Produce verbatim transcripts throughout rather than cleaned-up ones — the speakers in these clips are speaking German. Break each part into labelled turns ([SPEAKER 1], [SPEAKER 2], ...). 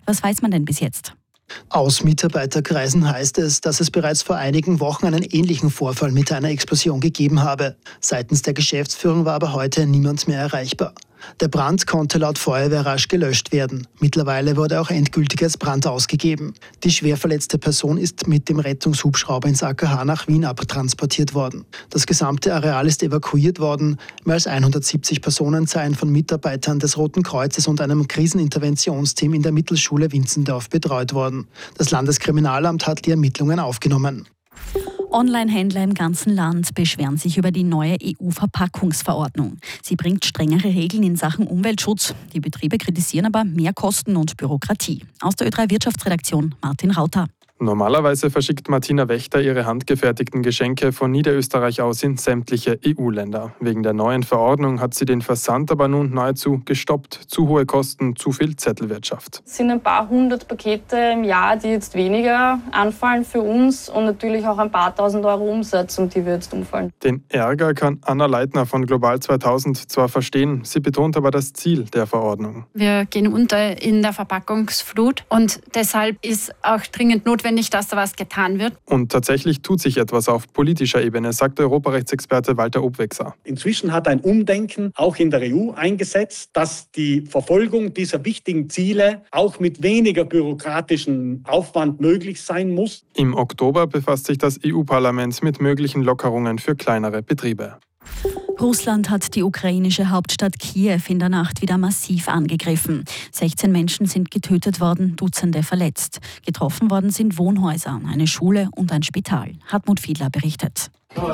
[SPEAKER 1] Was weiß man denn bis jetzt?
[SPEAKER 2] Aus Mitarbeiterkreisen heißt es, dass es bereits vor einigen Wochen einen ähnlichen Vorfall mit einer Explosion gegeben habe. Seitens der Geschäftsführung war aber heute niemand mehr erreichbar. Der Brand konnte laut Feuerwehr rasch gelöscht werden. Mittlerweile wurde auch endgültig als Brand ausgegeben. Die schwer verletzte Person ist mit dem Rettungshubschrauber ins A K H nach Wien abtransportiert worden. Das gesamte Areal ist evakuiert worden. Mehr als hundertsiebzig Personen seien von Mitarbeitern des Roten Kreuzes und einem Kriseninterventionsteam in der Mittelschule Winzendorf betreut worden. Das Landeskriminalamt hat die Ermittlungen aufgenommen.
[SPEAKER 1] Online-Händler im ganzen Land beschweren sich über die neue E U-Verpackungsverordnung. Sie bringt strengere Regeln in Sachen Umweltschutz. Die Betriebe kritisieren aber mehr Kosten und Bürokratie. Aus der Ö drei Wirtschaftsredaktion Martin Rauter.
[SPEAKER 3] Normalerweise verschickt Martina Wächter ihre handgefertigten Geschenke von Niederösterreich aus in sämtliche E U-Länder. Wegen der neuen Verordnung hat sie den Versand aber nun nahezu gestoppt. Zu hohe Kosten, zu viel Zettelwirtschaft.
[SPEAKER 4] Es sind ein paar hundert Pakete im Jahr, die jetzt weniger anfallen für uns und natürlich auch ein paar tausend Euro Umsatz, um die wir jetzt umfallen.
[SPEAKER 3] Den Ärger kann Anna Leitner von Global zweitausend zwar verstehen, sie betont aber das Ziel der Verordnung.
[SPEAKER 5] Wir gehen unter in der Verpackungsflut und deshalb ist auch dringend notwendig, dass da was getan wird.
[SPEAKER 3] Und tatsächlich tut sich etwas auf politischer Ebene, sagt Europarechtsexperte Walter Obwexer.
[SPEAKER 6] Inzwischen hat ein Umdenken auch in der E U eingesetzt, dass die Verfolgung dieser wichtigen Ziele auch mit weniger bürokratischem Aufwand möglich sein muss.
[SPEAKER 3] Im Oktober befasst sich das E U-Parlament mit möglichen Lockerungen für kleinere Betriebe.
[SPEAKER 1] Russland hat die ukrainische Hauptstadt Kiew in der Nacht wieder massiv angegriffen. sechzehn Menschen sind getötet worden, Dutzende verletzt. Getroffen worden sind Wohnhäuser, eine Schule und ein Spital. Hartmut Fiedler berichtet.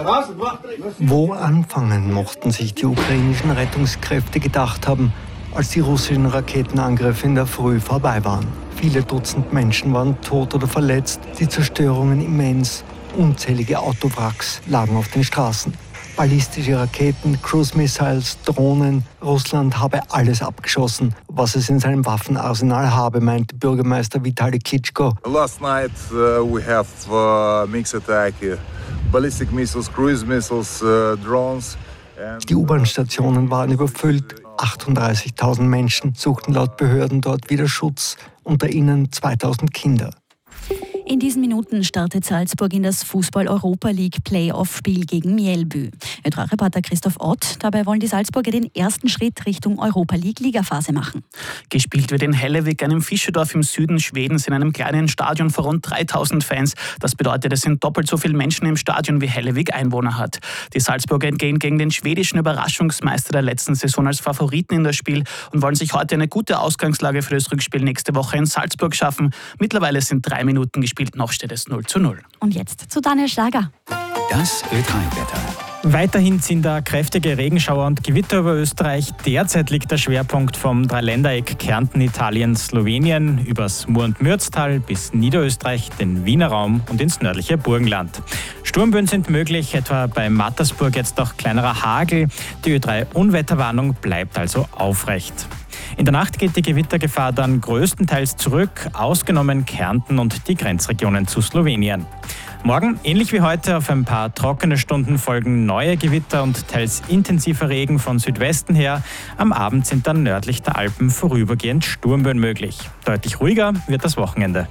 [SPEAKER 7] Wo anfangen mochten sich die ukrainischen Rettungskräfte gedacht haben, als die russischen Raketenangriffe in der Früh vorbei waren. Viele Dutzend Menschen waren tot oder verletzt, die Zerstörungen immens. Unzählige Autowracks lagen auf den Straßen. Ballistische Raketen, Cruise-Missiles, Drohnen. Russland habe alles abgeschossen, was es in seinem Waffenarsenal habe, meinte Bürgermeister Vitali Klitschko.
[SPEAKER 8] Last night uh, we have uh, mixed attack, uh, ballistic missiles, cruise missiles, uh, drones. And
[SPEAKER 7] die U-Bahn-Stationen waren überfüllt. achtunddreißigtausend Menschen suchten laut Behörden dort wieder Schutz, unter ihnen zweitausend Kinder.
[SPEAKER 1] In diesen Minuten startet Salzburg in das Fußball-Europa-League-Playoff-Spiel gegen Mjällby. Ö drei Reporter Christoph Ott. Dabei wollen die Salzburger den ersten Schritt Richtung Europa-League-Ligaphase machen.
[SPEAKER 9] Gespielt wird in Hällevik, einem Fischerdorf im Süden Schwedens, in einem kleinen Stadion vor rund dreitausend Fans. Das bedeutet, es sind doppelt so viele Menschen im Stadion, wie Hällevik Einwohner hat. Die Salzburger gehen gegen den schwedischen Überraschungsmeister der letzten Saison als Favoriten in das Spiel und wollen sich heute eine gute Ausgangslage für das Rückspiel nächste Woche in Salzburg schaffen. Mittlerweile sind drei Minuten gespielt. Noch steht es null zu null.
[SPEAKER 1] Und jetzt zu Daniel Schlager.
[SPEAKER 10] Das Ö drei Wetter.
[SPEAKER 11] Weiterhin ziehen da kräftige Regenschauer und Gewitter über Österreich. Derzeit liegt der Schwerpunkt vom Dreiländereck Kärnten, Italien, Slowenien übers Mur- und Mürztal bis Niederösterreich, den Wiener Raum und ins nördliche Burgenland. Sturmböen sind möglich, etwa bei Mattersburg jetzt auch kleinerer Hagel. Die Ö drei Unwetterwarnung bleibt also aufrecht. In der Nacht geht die Gewittergefahr dann größtenteils zurück, ausgenommen Kärnten und die Grenzregionen zu Slowenien. Morgen, ähnlich wie heute, auf ein paar trockene Stunden folgen neue Gewitter und teils intensiver Regen von Südwesten her. Am Abend sind dann nördlich der Alpen vorübergehend Sturmböen möglich. Deutlich ruhiger wird das Wochenende.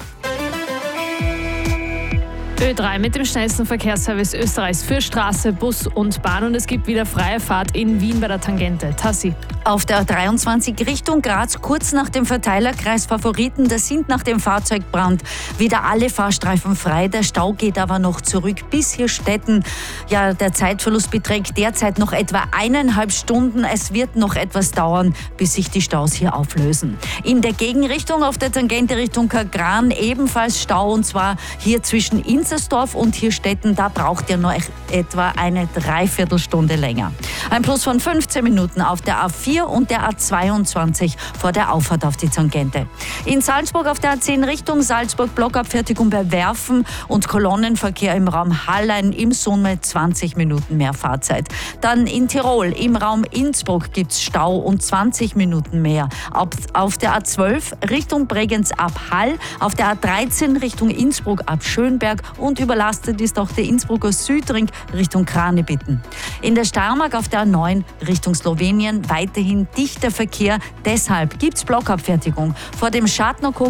[SPEAKER 12] Ö drei mit dem schnellsten Verkehrsservice Österreichs für Straße, Bus und Bahn. Und es gibt wieder freie Fahrt in Wien bei der Tangente. Tassi.
[SPEAKER 13] Auf der A dreiundzwanzig Richtung Graz, kurz nach dem Verteilerkreis Favoriten, da sind nach dem Fahrzeugbrand wieder alle Fahrstreifen frei. Der Stau geht aber noch zurück bis Hirstetten. Ja, der Zeitverlust beträgt derzeit noch etwa eineinhalb Stunden. Es wird noch etwas dauern, bis sich die Staus hier auflösen. In der Gegenrichtung auf der Tangente Richtung Kagran ebenfalls Stau, und zwar hier zwischen Inzersdorf und Hirstetten. Da braucht ihr noch etwa eine Dreiviertelstunde länger. Ein Plus von fünfzehn Minuten auf der A vier und der A zweiundzwanzig vor der Auffahrt auf die Tangente. In Salzburg auf der A zehn Richtung Salzburg Blockabfertigung bei Werfen und Kolonnenverkehr im Raum Hallein, im Summe zwanzig Minuten mehr Fahrzeit. Dann in Tirol im Raum Innsbruck gibt es Stau und zwanzig Minuten mehr. Auf der A zwölf Richtung Bregenz ab Hall, auf der A dreizehn Richtung Innsbruck ab Schönberg und überlastet ist auch der Innsbrucker Südring Richtung Kranebitten. In der Steiermark auf der A neun Richtung Slowenien weiterhin dichter Verkehr. Deshalb gibt es Blockabfertigung vor dem Schartnerkog